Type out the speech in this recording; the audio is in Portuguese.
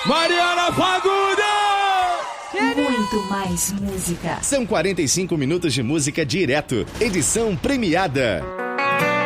Mariana Fagundes! Muito mais música. São 45 minutos de música direto. Edição premiada.